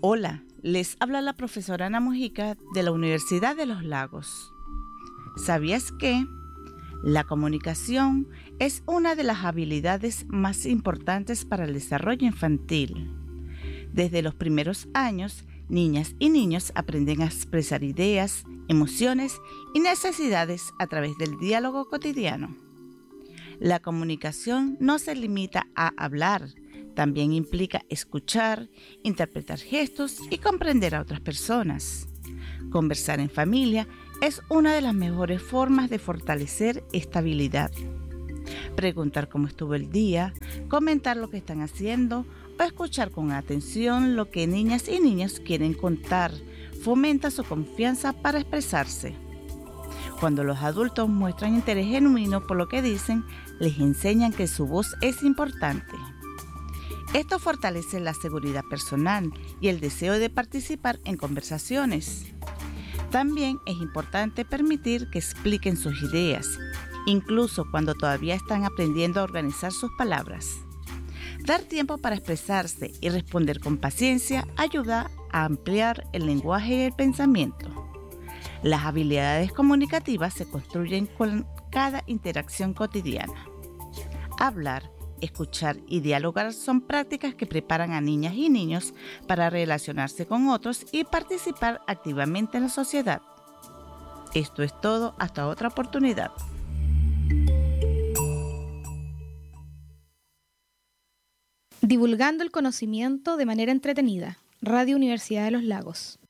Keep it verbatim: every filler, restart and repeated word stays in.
Hola, les habla la profesora Ana Mojica de la Universidad de los Lagos. ¿Sabías que la comunicación es una de las habilidades más importantes para el desarrollo infantil? Desde los primeros años, niñas y niños aprenden a expresar ideas, emociones y necesidades a través del diálogo cotidiano. La comunicación no se limita a hablar, también implica escuchar, interpretar gestos y comprender a otras personas. Conversar en familia es una de las mejores formas de fortalecer esta habilidad. Preguntar cómo estuvo el día, comentar lo que están haciendo o escuchar con atención lo que niñas y niños quieren contar fomenta su confianza para expresarse. Cuando los adultos muestran interés genuino por lo que dicen, les enseñan que su voz es importante. Esto fortalece la seguridad personal y el deseo de participar en conversaciones. También es importante permitir que expliquen sus ideas, incluso cuando todavía están aprendiendo a organizar sus palabras. Dar tiempo para expresarse y responder con paciencia ayuda a ampliar el lenguaje y el pensamiento. Las habilidades comunicativas se construyen con cada interacción cotidiana. Hablar, escuchar y dialogar son prácticas que preparan a niñas y niños para relacionarse con otros y participar activamente en la sociedad. Esto es todo, hasta otra oportunidad. Divulgando el conocimiento de manera entretenida. Radio Universidad de los Lagos.